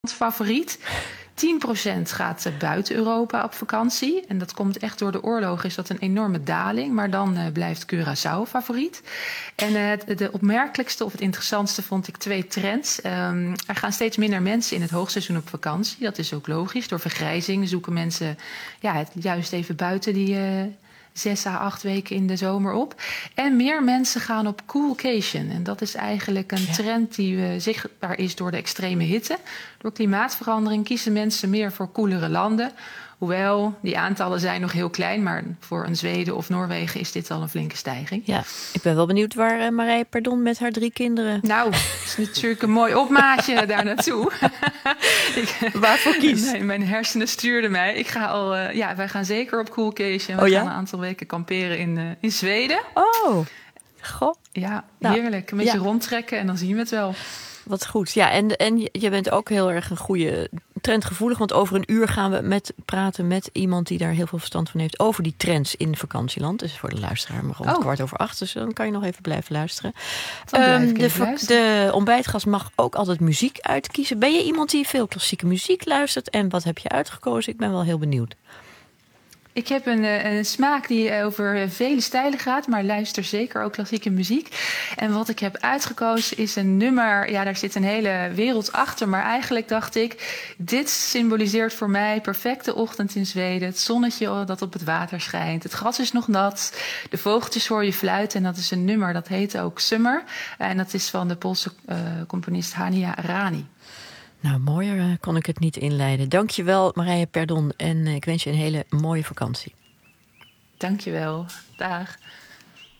favoriet. 10% gaat buiten Europa op vakantie. En dat komt echt door de oorlog, is dat een enorme daling. Maar dan blijft Curaçao favoriet. En de opmerkelijkste of het interessantste vond ik 2 trends. Er gaan steeds minder mensen in het hoogseizoen op vakantie. Dat is ook logisch. Door vergrijzing zoeken mensen het juist even buiten die 6 à 8 weken in de zomer op. En meer mensen gaan op coolcation. En dat is eigenlijk een trend die zichtbaar is door de extreme hitte. Door klimaatverandering kiezen mensen meer voor koelere landen. Hoewel, die aantallen zijn nog heel klein, maar voor een Zweden of Noorwegen is dit al een flinke stijging. Ja, ik ben wel benieuwd waar Marije Perdon met haar 3 kinderen... Nou, het is natuurlijk een mooi opmaatje daar naartoe. Waarvoor kies? Mijn hersenen stuurden mij. Ik ga al, wij gaan zeker op coolcation. We gaan een aantal weken kamperen in Zweden. Oh, goh. Ja, heerlijk. Een beetje rondtrekken en dan zien we het wel. Wat goed. Ja, en je bent ook heel erg een goede trendgevoelig. Want over een uur gaan we praten met iemand die daar heel veel verstand van heeft over die trends in vakantieland. Dus voor de luisteraar maar rond 7:15. Dus dan kan je nog even blijven luisteren. De ontbijtgast mag ook altijd muziek uitkiezen. Ben je iemand die veel klassieke muziek luistert? En wat heb je uitgekozen? Ik ben wel heel benieuwd. Ik heb een smaak die over vele stijlen gaat, maar luister zeker ook klassieke muziek. En wat ik heb uitgekozen is een nummer, daar zit een hele wereld achter. Maar eigenlijk dacht ik, dit symboliseert voor mij perfecte ochtend in Zweden. Het zonnetje dat op het water schijnt. Het gras is nog nat. De vogeltjes hoor je fluiten. En dat is een nummer, dat heet ook Summer. En dat is van de Poolse componist Hania Rani. Nou, mooier kon ik het niet inleiden. Dank je wel, Marije Perdon. En ik wens je een hele mooie vakantie. Dank je wel. Dag.